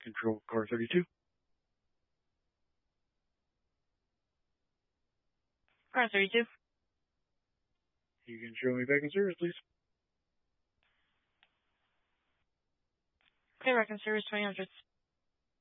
Control car 32. Car 32. You can show me back in service, please. Okay, back in service 2000.